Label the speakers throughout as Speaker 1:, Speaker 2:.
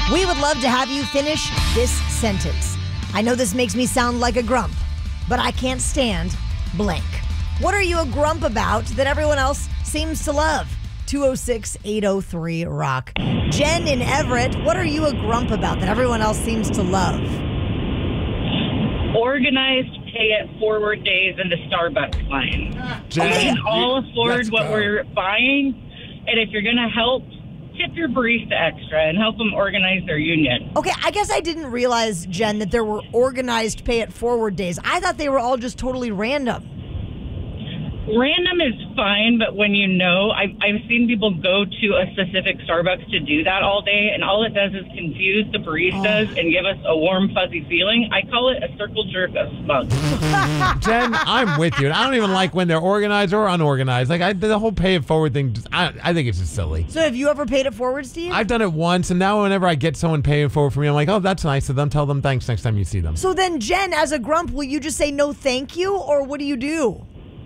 Speaker 1: We would love to have you finish this sentence. I know this makes me sound like a grump, but I can't stand blank. What are you a grump about that everyone else seems to love? 206-803-ROCK. Jen in Everett, what are you a grump about that everyone else seems to love?
Speaker 2: Organized pay-it-forward days in the Starbucks line.
Speaker 3: Jen,
Speaker 2: We can all afford
Speaker 3: let's
Speaker 2: what
Speaker 3: go.
Speaker 2: we're buying, and if you're going to help, tip your barista extra and help them organize their union.
Speaker 1: Okay, I guess I didn't realize, Jen, that there were organized pay-it-forward days. I thought they were all just totally random.
Speaker 2: Random is fine, but when you know, I've seen people go to a specific Starbucks to do that all day, and all it does is confuse the baristas and give us a warm, fuzzy feeling. I call it a circle jerk of smug.
Speaker 3: Jen, I'm with you. I don't even like when they're organized or unorganized. Like the whole pay it forward thing, I think it's just silly.
Speaker 1: So have you ever paid it forward, Steve?
Speaker 3: I've done it once, and now whenever I get someone paying forward for me, I'm like, oh, that's nice of them. Tell them thanks next time you see them.
Speaker 1: So then, Jen, as a grump, will you just say no thank you, or what do you do?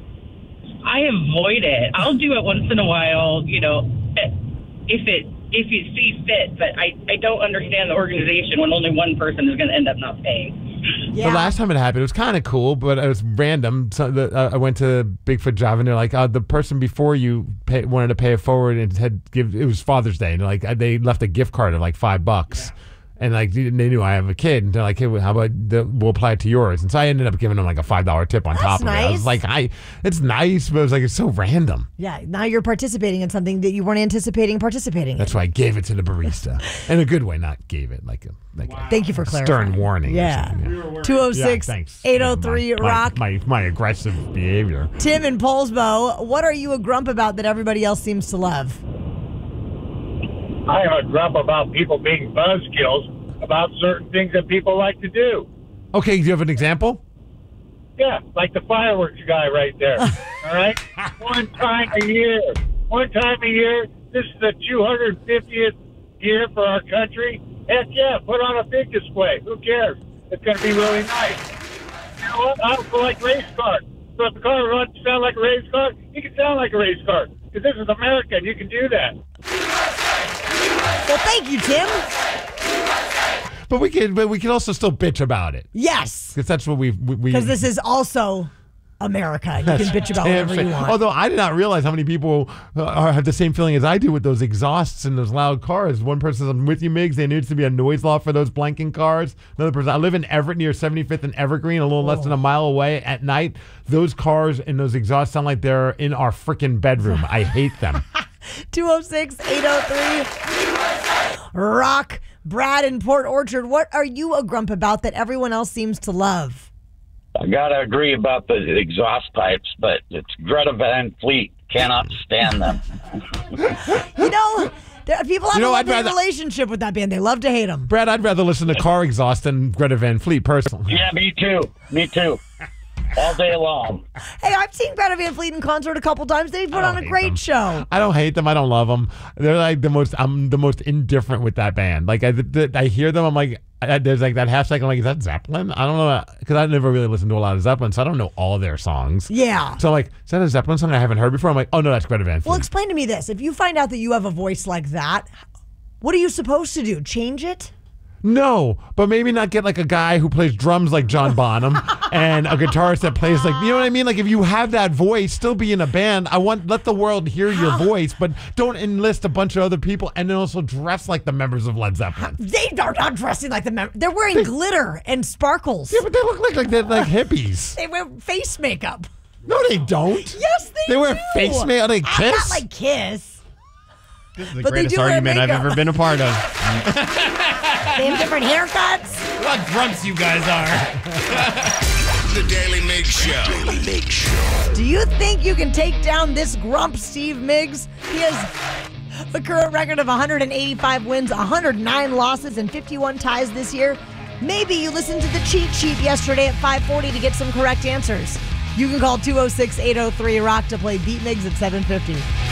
Speaker 2: I avoid it. I'll do it once in a while, you know, if you see fit, but I don't understand the organization when only one person is going to end up not paying.
Speaker 1: Yeah.
Speaker 3: The last time it happened, it was kind of cool, but it was random. So I went to Bigfoot Java, and they're like, the person before you wanted to pay it forward and it was Father's Day, and they left a gift card of like $5. And like they knew I have a kid, and they're like, "Hey, how about we'll apply it to yours?" And so I ended up giving them like a $5 tip on top of it. I was like, it's nice, but it was like it's so random.
Speaker 1: Yeah, now you're participating in something that you weren't anticipating participating.
Speaker 3: That's why I gave it to the barista in a good way, not gave it like a
Speaker 1: Thank you for clarifying.
Speaker 3: stern warning.
Speaker 1: Yeah.
Speaker 3: Or something,
Speaker 1: 206-803-ROCK.
Speaker 3: My aggressive behavior.
Speaker 1: Tim in Poulsbo, what are you a grump about that everybody else seems to love?
Speaker 4: I am a grump about people being buzzkills about certain things that people like to do.
Speaker 3: Okay, do you have an example?
Speaker 4: Yeah, like the fireworks guy right there. All right? One time a year. This is the 250th year for our country. Heck yeah, put on a big display. Who cares? It's going to be really nice. You know what? I also like race cars. So if the car runs sound like a race car, you can sound like a race car. Because this is America, and you can do that.
Speaker 1: Well, thank you, Tim.
Speaker 3: But we can also still bitch about it.
Speaker 1: Yes.
Speaker 3: Because that's what we
Speaker 1: Because this is also America. You can bitch about whatever you want.
Speaker 3: Although I did not realize how many people have the same feeling as I do with those exhausts and those loud cars. One person says, I'm with you, Migs. There needs to be a noise law for those blanking cars. Another person, I live in Everett near 75th and Evergreen, a little less than a mile away at night. Those cars and those exhausts sound like they're in our freaking bedroom. I hate them.
Speaker 1: 206-803-ROCK. Brad in Port Orchard, what are you a grump about that everyone else seems to love?
Speaker 5: I gotta agree about the exhaust pipes, but it's Greta Van Fleet. Cannot stand them.
Speaker 1: You know, people have a lovely
Speaker 3: rather-
Speaker 1: relationship with that band. They love to hate them.
Speaker 3: Brad, I'd rather listen to car exhaust than Greta Van Fleet, personally.
Speaker 5: Yeah, me too. All day long.
Speaker 1: Hey, I've seen Greta Van Fleet in concert a couple times. They put on a
Speaker 3: hate
Speaker 1: great
Speaker 3: them.
Speaker 1: show.
Speaker 3: I don't hate them. I don't love them. They're like I'm the most indifferent with that band. Like I hear them. I'm like, there's like that half second. I'm like, is that Zeppelin? I don't know. Because I never really listened to a lot of Zeppelin, so I don't know all their songs.
Speaker 1: Yeah.
Speaker 3: So I'm like, is that a Zeppelin song I haven't heard before? I'm like, oh no, that's Greta Van Fleet.
Speaker 1: Well, explain to me this. If you find out that you have a voice like that, what are you supposed to do? Change it?
Speaker 3: No, but maybe not get like a guy who plays drums like John Bonham and a guitarist that plays like, you know what I mean? Like if you have that voice, still be in a band. Let the world hear your voice, but don't enlist a bunch of other people and then also dress like the members of Led Zeppelin.
Speaker 1: They are not dressing like the members. They're wearing glitter and sparkles.
Speaker 3: Yeah, but they look like they're like hippies.
Speaker 1: They wear face makeup.
Speaker 3: No, they don't.
Speaker 1: Yes, they
Speaker 3: wear
Speaker 1: do.
Speaker 3: face makeup. They kiss.
Speaker 1: Not like Kiss.
Speaker 6: This is the
Speaker 1: But they
Speaker 6: greatest
Speaker 1: do wear
Speaker 6: argument I've
Speaker 1: makeup.
Speaker 6: ever been a part of.
Speaker 1: They have different haircuts.
Speaker 6: What grumps you guys are.
Speaker 7: The Daily Mig Show.
Speaker 1: Do you think you can take down this grump, Steve Miggs? He has the current record of 185 wins, 109 losses, and 51 ties this year. Maybe you listened to the cheat sheet yesterday at 5:40 to get some correct answers. You can call 206-803-ROCK to play Beat Miggs at 7:50.